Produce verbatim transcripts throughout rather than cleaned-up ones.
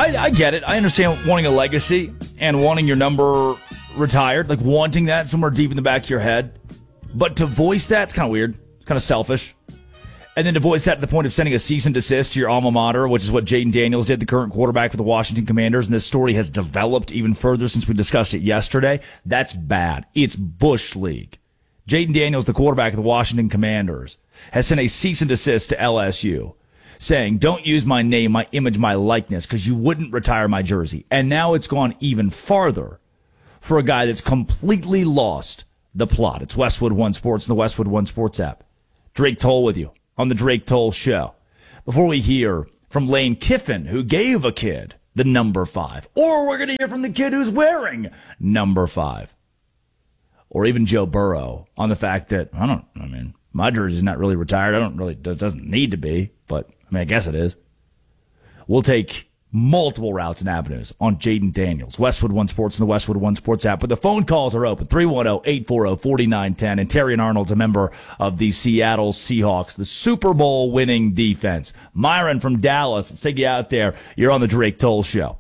I, I get it. I understand wanting a legacy and wanting your number retired, like wanting that somewhere deep in the back of your head. But to voice that, it's kind of weird. It's kind of selfish. And then to voice that to the point of sending a cease and desist to your alma mater, which is what Jaden Daniels did, the current quarterback for the Washington Commanders. And this story has developed even further since we discussed it yesterday. That's bad. It's Bush League. Jaden Daniels, the quarterback of the Washington Commanders, has sent a cease and desist to L S U, saying, don't use my name, my image, my likeness, because you wouldn't retire my jersey. And now it's gone even farther for a guy that's completely lost the plot. It's Westwood One Sports and the Westwood One Sports app. Drake Toll with you on the Drake Toll Show. Before we hear from Lane Kiffin, who gave a kid the number five, or we're going to hear from the kid who's wearing number five, or even Joe Burrow on the fact that, I don't, I mean, my jersey's not really retired. I don't really, it doesn't need to be, but I mean, I guess it is. We'll take multiple routes and avenues on Jaden Daniels, Westwood One Sports and the Westwood One Sports app. But the phone calls are open, three one zero, eight four zero, four nine one zero. And Terrion Arnold's a member of the Seattle Seahawks, the Super Bowl winning defense. Myron from Dallas, let's take you out there. You're on the Drake Toll Show.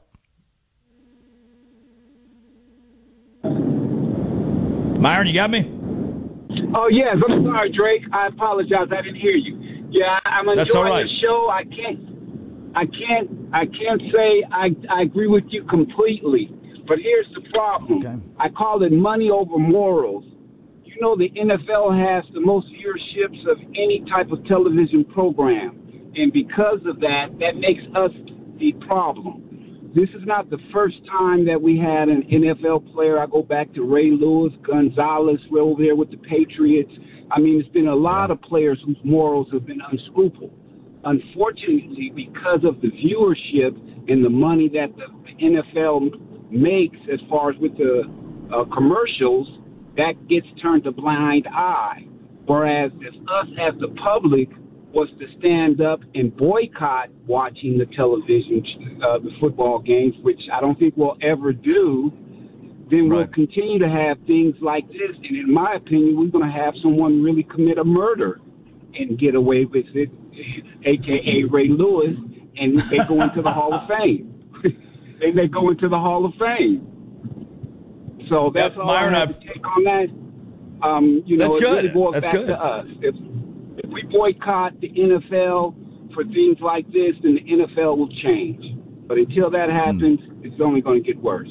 Myron, you got me? Oh, yes. I'm sorry, Drake. I apologize. I didn't hear you. Yeah, I'm That's all enjoying right. the show. I can't I can't I can't say I, I agree with you completely. But here's the problem. Okay. I call it money over morals. You know the N F L has the most viewerships of any type of television program. And because of that, that makes us the problem. This is not the first time that we had an N F L player. I go back to Ray Lewis, Gonzalez, we're over there with the Patriots. I mean, it's been a lot of players whose morals have been unscrupulous. Unfortunately, because of the viewership and the money that the N F L makes as far as with the uh, commercials, that gets turned a blind eye. Whereas if us as the public was to stand up and boycott watching the television, uh, the football games, which I don't think we'll ever do, then Right. we'll continue to have things like this. And in my opinion, we're going to have someone really commit a murder and get away with it, a k a. Ray Lewis, and they go into the Hall of Fame. and they go into the Hall of Fame. So that's Yep, all Myron, I have I've- to take on that. Um, you know, That's it good. really boils That's back good. to us. If, if we boycott the N F L for things like this, then the N F L will change. But until that happens, mm. it's only going to get worse.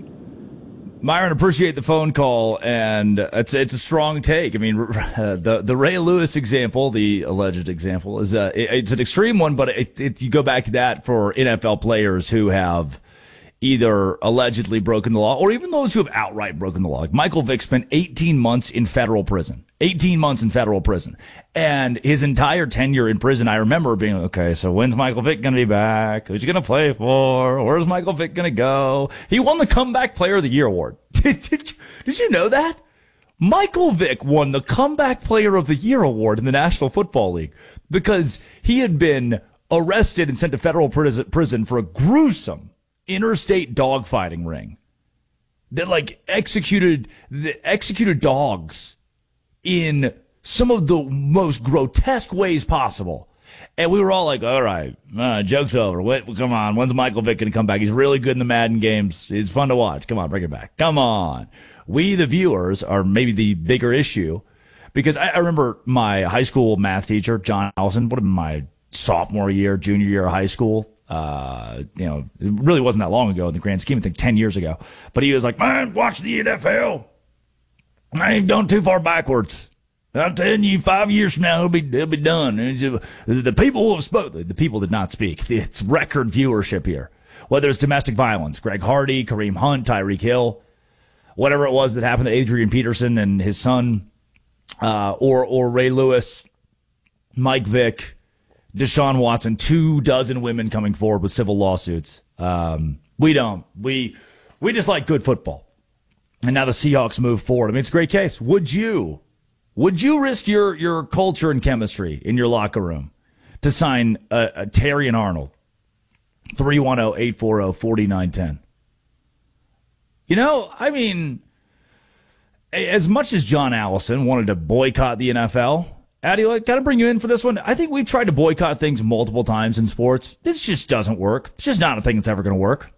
Myron, appreciate the phone call, and it's it's a strong take. I mean, the the Ray Lewis example, the alleged example, is uh, it, it's an extreme one, but it, it, you go back to that for N F L players who have either allegedly broken the law or even those who have outright broken the law. Like Michael Vick spent eighteen months in federal prison. eighteen months in federal prison. And his entire tenure in prison, I remember being, okay, so when's Michael Vick going to be back? Who's he going to play for? Where's Michael Vick going to go? He won the Comeback Player of the Year award. Did, did, you, did you know that? Michael Vick won the Comeback Player of the Year award in the National Football League because he had been arrested and sent to federal prison for a gruesome interstate dogfighting ring that like executed the executed dogs in some of the most grotesque ways possible. And we were all like, all right, uh, joke's over. Wait, come on. When's Michael Vick going to come back? He's really good in the Madden games. He's fun to watch. Come on, bring it back. Come on. We, the viewers, are maybe the bigger issue because I, I remember my high school math teacher, John Allison, would have been my sophomore year, junior year of high school. Uh, you know, it really wasn't that long ago in the grand scheme. I think ten years ago. But he was like, man, watch the N F L. I ain't done too far backwards. I'm telling you, five years from now, it'll be, it'll be done. And it's, the people who have spoken, the people did not speak. It's record viewership here. Whether it's domestic violence, Greg Hardy, Kareem Hunt, Tyreek Hill, whatever it was that happened to Adrian Peterson and his son, uh, or, or Ray Lewis, Mike Vick, Deshaun Watson, two dozen women coming forward with civil lawsuits. Um, we don't. We we just like good football. And now the Seahawks move forward. I mean, it's a great case. Would you, would you risk your, your culture and chemistry in your locker room to sign a, a Terrion Arnold? three one zero, eight four zero, four nine one zero. You know, I mean, as much as John Allison wanted to boycott the N F L, Addy, like, kind of bring you in for this one. I think we've tried to boycott things multiple times in sports. This just doesn't work. It's just not a thing that's ever going to work.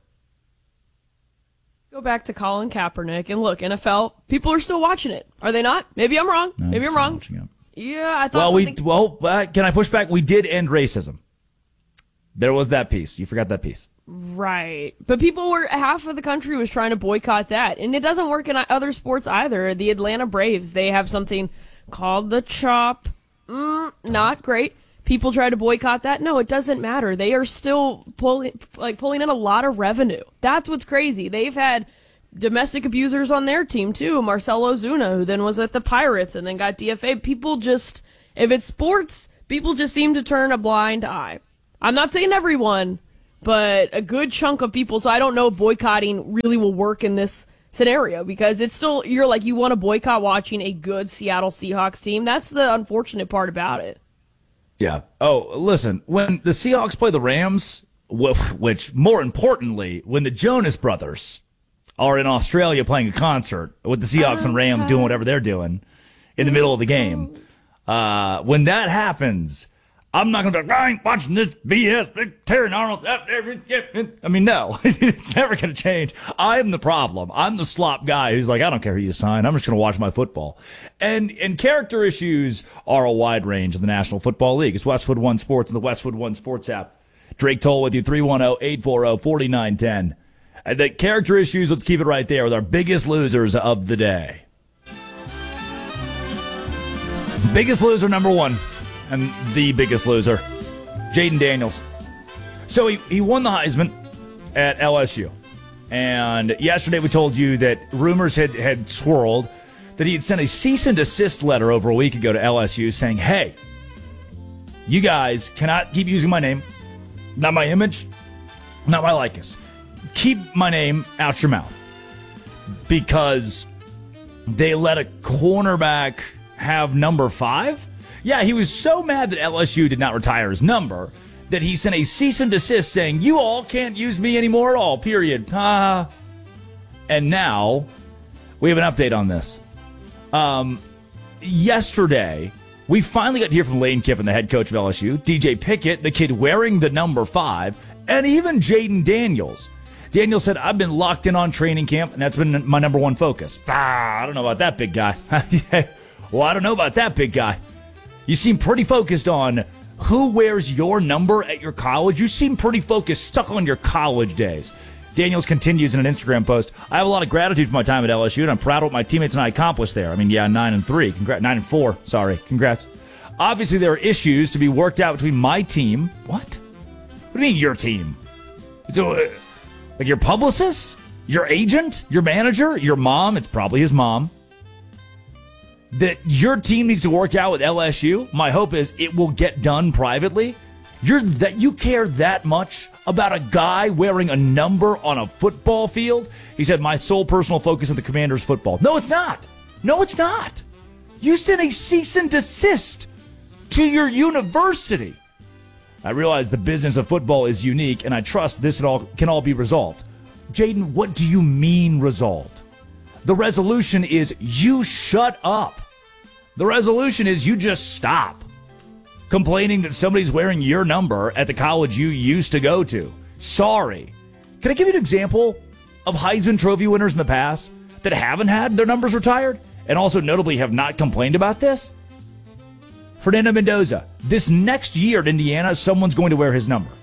Go back to Colin Kaepernick and look, N F L, people are still watching it. Are they not? Maybe I'm wrong. No, Maybe I'm wrong. Yeah, I thought well, something... we well, uh, can I push back? We did end racism. There was that piece. You forgot that piece. Right. But people were, half of the country was trying to boycott that. And it doesn't work in other sports either. The Atlanta Braves, they have something called the chop. Mm, not great. People try to boycott that. No, it doesn't matter. They are still pulling, like pulling in a lot of revenue. That's what's crazy. They've had domestic abusers on their team too. Marcelo Zuna, who then was at the Pirates and then got D F A. People just, if it's sports, people just seem to turn a blind eye. I'm not saying everyone, but a good chunk of people. So I don't know if boycotting really will work in this scenario, because it's still, you're like, you want to boycott watching a good Seattle Seahawks team. That's the unfortunate part about it. Yeah. Oh, listen, when the Seahawks play the Rams, which more importantly, when the Jonas Brothers are in Australia playing a concert with the Seahawks and Rams doing whatever they're doing in the middle of the game, uh, when that happens, I'm not going to be like, I ain't watching this B S. Terry Arnold. I mean, no, it's never going to change. I'm the problem. I'm the slop guy who's like, I don't care who you sign. I'm just going to watch my football. And and character issues are a wide range in the National Football League. It's Westwood One Sports and the Westwood One Sports app. Drake Toll with you, three one zero, eight four zero, four nine one zero. And the character issues, let's keep it right there with our biggest losers of the day. Biggest loser number one. And the biggest loser, Jayden Daniels. So he, he won the Heisman at L S U. And yesterday we told you that rumors had, had swirled that he had sent a cease and desist letter over a week ago to L S U saying, hey, you guys cannot keep using my name, not my image, not my likeness. Keep my name out your mouth. Because they let a cornerback have number five? Yeah, he was so mad that L S U did not retire his number that he sent a cease and desist saying, you all can't use me anymore at all, period. Ah. And now we have an update on this. Um, yesterday, we finally got to hear from Lane Kiffin, the head coach of L S U, D J Pickett, the kid wearing the number five, and even Jayden Daniels. Daniels said, I've been locked in on training camp, and that's been my number one focus. Ah, I don't know about that, big guy. Well, I don't know about that, big guy. You seem pretty focused on who wears your number at your college. You seem pretty focused, stuck on your college days. Daniels continues in an Instagram post. I have a lot of gratitude for my time at L S U, and I'm proud of what my teammates and I accomplished there. I mean, yeah, nine and three. Congrats. Nine and four. Sorry. Congrats. Obviously, there are issues to be worked out between my team. What? What do you mean, your team? So, uh, like your publicist? Your agent? Your manager? Your mom? It's probably his mom. That your team needs to work out with L S U. My hope is it will get done privately. You're that you care that much about a guy wearing a number on a football field? He said, my sole personal focus is the Commanders' football. No, it's not. No, it's not. You sent a cease and desist to your university. I realize the business of football is unique, and I trust this all can all be resolved. Jayden, what do you mean resolved? The resolution is you shut up. The resolution is you just stop complaining that somebody's wearing your number at the college you used to go to. Sorry. Can I give you an example of Heisman Trophy winners in the past that haven't had their numbers retired and also notably have not complained about this? Fernando Mendoza. This next year at Indiana, someone's going to wear his number.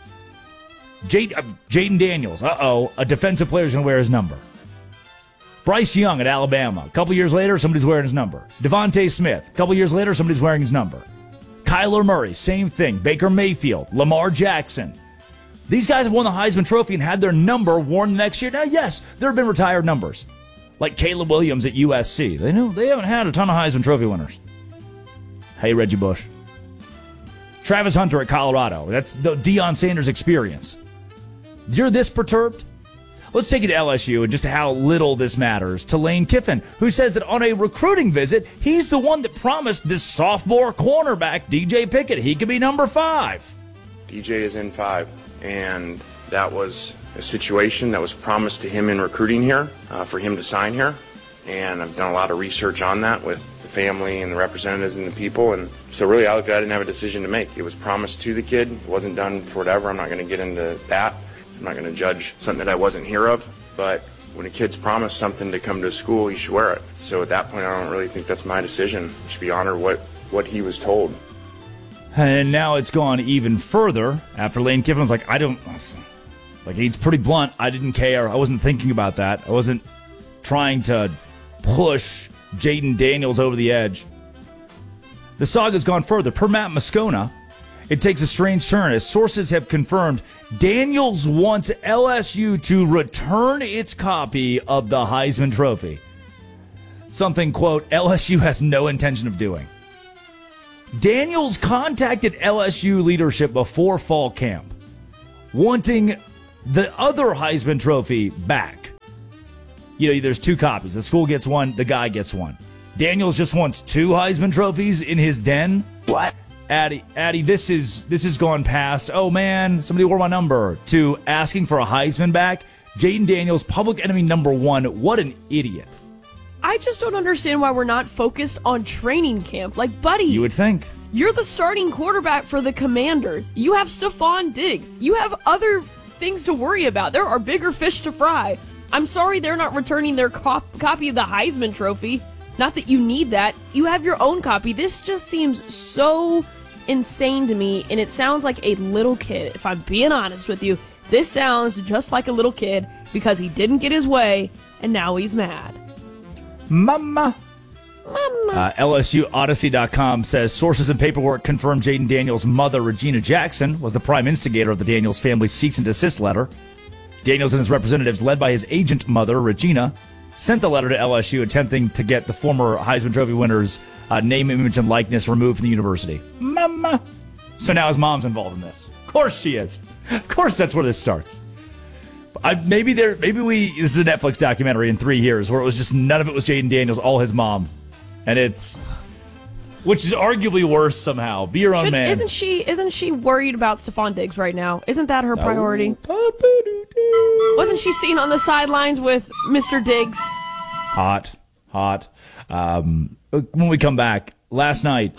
Jay, uh, Jayden Daniels. Uh-oh. A defensive player's going to wear his number. Bryce Young at Alabama. A couple years later, somebody's wearing his number. Devontae Smith. A couple years later, somebody's wearing his number. Kyler Murray, same thing. Baker Mayfield. Lamar Jackson. These guys have won the Heisman Trophy and had their number worn the next year. Now, yes, there have been retired numbers. Like Caleb Williams at U S C. They know they haven't had a ton of Heisman Trophy winners. Hey, Reggie Bush. Travis Hunter at Colorado. That's the Deion Sanders experience. You're this perturbed? Let's take it to L S U and just how little this matters to Lane Kiffin, who says that on a recruiting visit, he's the one that promised this sophomore cornerback, D J Pickett, he could be number five. D J is in five, and that was a situation that was promised to him in recruiting here, uh, for him to sign here. And I've done a lot of research on that with the the family and the representatives and the people. And so really I looked at it, I didn't have a decision to make. It was promised to the kid. It wasn't done for whatever. I'm not going to get into that. I'm not going to judge something that I wasn't here of. But when a kid's promised something to come to school, he should wear it. So at that point, I don't really think that's my decision. I should be honored what, what he was told. And now it's gone even further after Lane Kiffin was like, I don't, like, he's pretty blunt. I didn't care. I wasn't thinking about that. I wasn't trying to push Jayden Daniels over the edge. The saga's gone further. Per Matt Moscona, it takes a strange turn as sources have confirmed Daniels wants L S U to return its copy of the Heisman Trophy. Something, quote, L S U has no intention of doing. Daniels contacted L S U leadership before fall camp, wanting the other Heisman Trophy back. You know, there's two copies. The school gets one, the guy gets one. Daniels just wants two Heisman Trophies in his den. What? Addie, Addie, this is this has gone past, oh man, somebody wore my number, to asking for a Heisman back. Jayden Daniels, public enemy number one. What an idiot. I just don't understand why we're not focused on training camp. Like, buddy, You would think. you're the starting quarterback for the Commanders. You have Stephon Diggs. You have other things to worry about. There are bigger fish to fry. I'm sorry they're not returning their cop- copy of the Heisman Trophy. Not that you need that. You have your own copy. This just seems so insane to me, and it sounds like a little kid. If I'm being honest with you, this sounds just like a little kid because he didn't get his way, and now he's mad. Mama. Mama. Uh, L S U Odyssey dot com says sources and paperwork confirm Jayden Daniels' mother, Regina Jackson, was the prime instigator of the Daniels family's cease and desist letter. Daniels and his representatives, led by his agent mother, Regina, sent the letter to L S U attempting to get the former Heisman Trophy winner's uh, name, image, and likeness removed from the university. Mama. So now his mom's involved in this. Of course she is. Of course that's where this starts. I, maybe there. Maybe we. This is a Netflix documentary in three years where it was just none of it was Jayden Daniels, all his mom, and it's, which is arguably worse somehow. Be your own Should, man. Isn't she? Isn't she worried about Stephon Diggs right now? Isn't that her priority? Oh, Wasn't she seen on the sidelines with Mister Diggs? hot, hot. Um, when we come back, last night,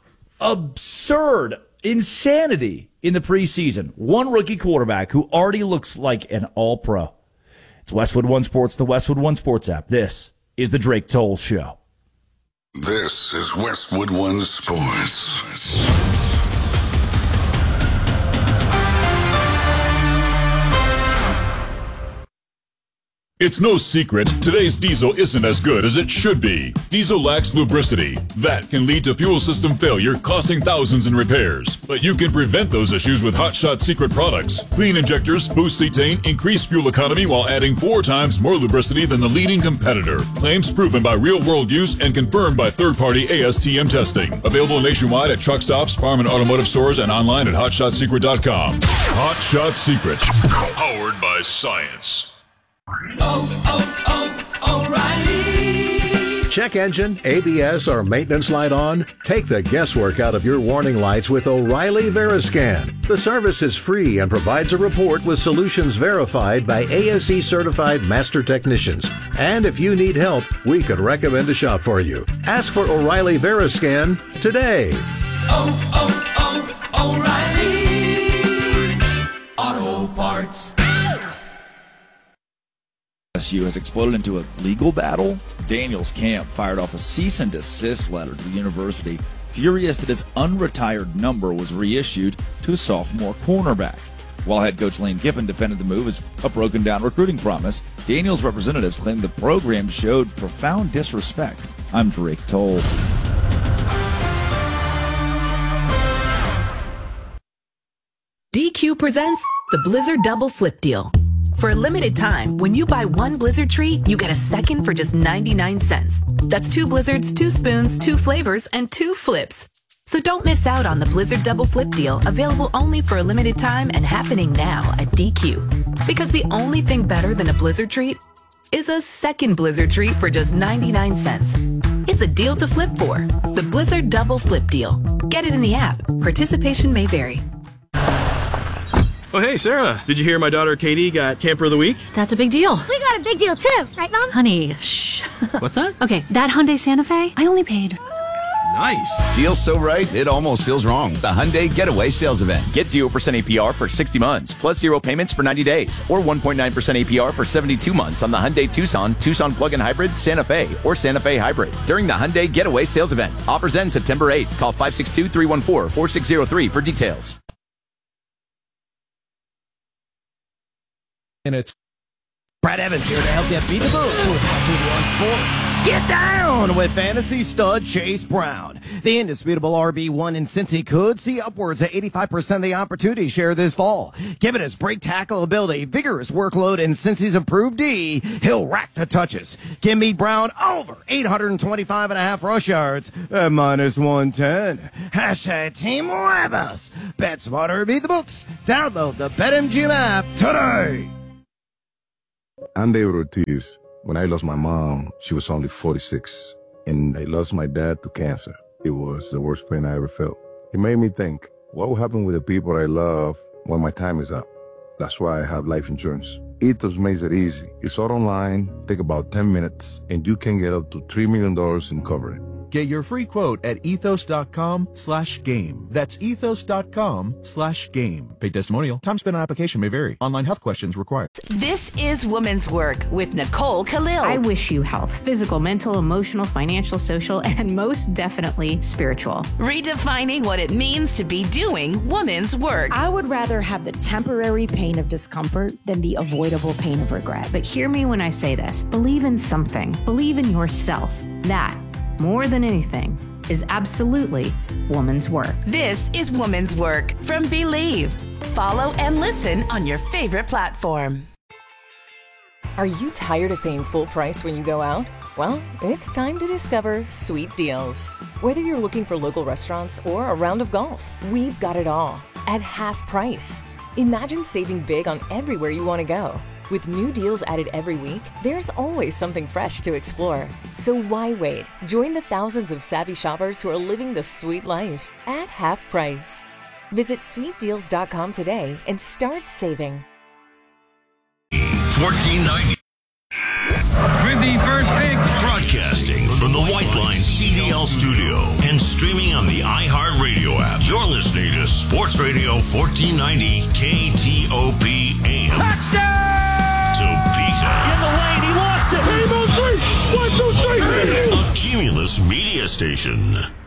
absurd insanity in the preseason. One rookie quarterback who already looks like an all-pro. It's Westwood One Sports, the Westwood One Sports app. This is the Drake Toll Show. This is Westwood One Sports. It's no secret, today's diesel isn't as good as it should be. Diesel lacks lubricity. That can lead to fuel system failure, costing thousands in repairs. But you can prevent those issues with Hot Shot Secret products. Clean injectors, boost cetane, increase fuel economy while adding four times more lubricity than the leading competitor. Claims proven by real-world use and confirmed by third-party A S T M testing. Available nationwide at truck stops, farm and automotive stores, and online at hot shot secret dot com. Hot Shot Secret. Powered by science. Oh, oh, O'Reilly. Check engine, A B S, or maintenance light on? Take the guesswork out of your warning lights with O'Reilly Veriscan. The service is free and provides a report with solutions verified by A S E certified master technicians. And if you need help, we could recommend a shop for you. Ask for O'Reilly Veriscan today. Oh, oh, oh, O'Reilly Auto Parts. S U has exploded into a legal battle. Daniels' camp fired off a cease and desist letter to the university, furious that his unretired number was reissued to a sophomore cornerback. While head coach Lane Kiffin defended the move as a broken-down recruiting promise, Daniels' representatives claimed the program showed profound disrespect. I'm Drake Toll. D Q presents the Blizzard Double Flip Deal. For a limited time, when you buy one Blizzard treat, you get a second for just ninety-nine cents. That's two Blizzards, two spoons, two flavors, and two flips. So don't miss out on the Blizzard Double Flip Deal, available only for a limited time and happening now at D Q. Because the only thing better than a Blizzard treat is a second Blizzard treat for just ninety-nine cents. It's a deal to flip for. The Blizzard Double Flip Deal. Get it in the app. Participation may vary. Oh, hey, Sarah. Did you hear my daughter Katie got Camper of the Week? That's a big deal. We got a big deal, too. Right, Mom? Honey, shh. What's that? Okay, that Hyundai Santa Fe, I only paid Nice. Deal so right, it almost feels wrong. The Hyundai Getaway Sales Event. Get zero percent A P R for sixty months, plus zero payments for ninety days, or one point nine percent A P R for seventy-two months on the Hyundai Tucson, Tucson Plug-in Hybrid, Santa Fe, or Santa Fe Hybrid during the Hyundai Getaway Sales Event. Offers end September eighth. Call five six two, three one four, four six zero three for details. Minutes. Brad Evans here to help you beat the books with West Wood One Sports. Get down with fantasy stud Chase Brown. The indisputable R B one in Cincy could see upwards of eighty-five percent of the opportunity share this fall. Given his break tackle ability, vigorous workload, and Cincy's improved D, he'll rack the touches. Give me Brown over eight hundred twenty-five and a half rush yards at minus one ten. Hashtag Team Rebels. Bet smarter, beat the books. Download the BetMGM app today. I'm David Ortiz. When I lost my mom, she was only forty-six, and I lost my dad to cancer. It was the worst pain I ever felt. It made me think, what will happen with the people I love when my time is up? That's why I have life insurance. Ethos makes it easy. It's all online, take about ten minutes, and you can get up to three million dollars in coverage. Get your free quote at ethos.com slash game. That's ethos.com slash game. Paid testimonial. Time spent on application may vary. Online health questions required. This is Women's Work with Nicole Khalil. I wish you health, physical, mental, emotional, financial, social, and most definitely spiritual. Redefining what it means to be doing women's work. I would rather have the temporary pain of discomfort than the avoidable pain of regret. But hear me when I say this. Believe in something. Believe in yourself. That, more than anything, is absolutely woman's work. This is Woman's Work from Believe. Follow and listen on your favorite platform. Are you tired of paying full price when you go out? Well, it's time to discover Sweet Deals. Whether you're looking for local restaurants or a round of golf, we've got it all at half price. Imagine saving big on everywhere you want to go. With new deals added every week, there's always something fresh to explore. So why wait? Join the thousands of savvy shoppers who are living the sweet life at half price. Visit sweet deals dot com today and start saving. fourteen ninety. With the first pick. Broadcasting from the White Line C D L studio and streaming on the iHeartRadio app. You're listening to Sports Radio fourteen ninety K T O P A M. Touchdown! Topeka. In the lane, he lost it. Game on three. One, two, three. A Cumulus media station.